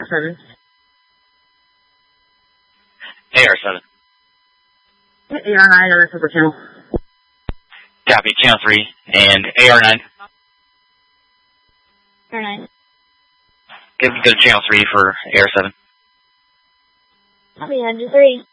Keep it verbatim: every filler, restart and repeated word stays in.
seven. A R seven. A R nine, or Super Channel. Copy, Channel three, and A R nine. A R nine. Go to Channel three for A R seven. Copy, Engine three.